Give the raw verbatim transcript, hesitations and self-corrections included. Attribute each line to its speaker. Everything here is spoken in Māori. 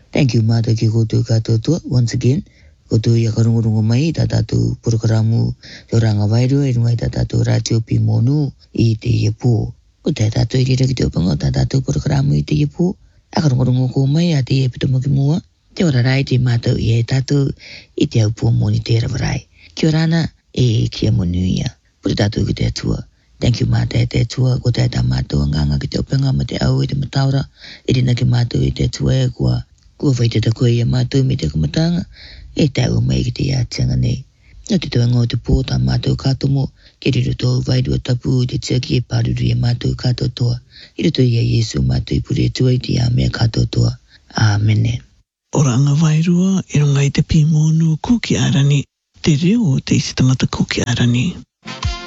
Speaker 1: Thank you mata ki ko tu ka tu tu once again. Ko tu ya karungu rungu mai tata tu programu orang awairu irungai tata tu radio pimonu I te yepu. Ko tata tu iri ki tu pango tata tu programu I te yepu. Akarungu rungu ko mai ate yepu tomo ki mua. Te ora rai te mata I tatu I te au pu moni te rawarai. Ki orana e kia monuia. Puri tatu ki te atua. Thank you mata e te atua ko te ta mata nganga ki te opanga ma te au I te mataura. Iri na ki mata I te atua e kua. Kua whai te tako I a mata me te kumatanga. E te au mai ki te atianga nei. Nā te toa ngau te pōta mata katomo. Ke riru tō wairua tapu te tia ki e pāruru I a mata katotoa. I ruto I a Yesu mata I puri atua I te a mea katotoa. Amen.
Speaker 2: Ora anga wairua, e rungai te pimonu kuki arani, te reo te isi tamata kuki arani.